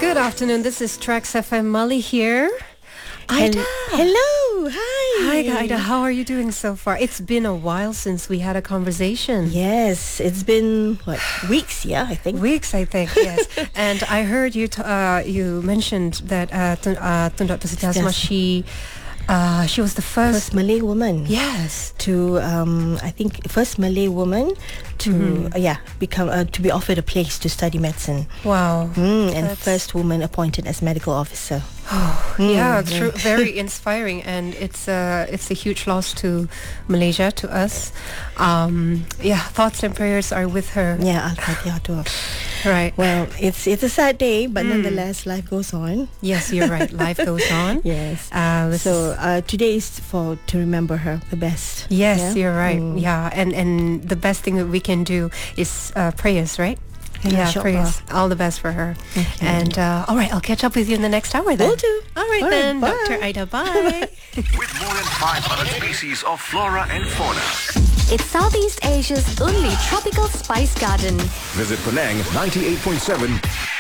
Good afternoon. This is Trax FM. Molly here. Ida. Hello. Hi. Hi, Ida. How are you doing so far? It's been a while since we had a conversation. Yes, it's been weeks? Yeah, I think. Weeks, I think. Yes. And I heard you you mentioned that Tun Dr. Setiasma, she was the first Malay woman. Yes. To I think first Malay woman to become to be offered a place to study medicine. Wow. And first woman appointed as medical officer. Yeah, true, very inspiring, and it's a huge loss to Malaysia, to us. Thoughts and prayers are with her. Yeah, Al-Fatihah. Right. Well, it's a sad day, but nonetheless, life goes on. Yes, you're right. Life goes on. Yes. So today is to remember her the best. Yes, you're right. Yeah, and the best thing that we can do is prayers, right? Yeah, prayers. All the best for her. Okay. And all right, I'll catch up with you in the next hour then. Will do. All right then, bye. Dr. Ida, bye. With more than 500 species of flora and fauna. It's Southeast Asia's only tropical spice garden. Visit Penang 98.7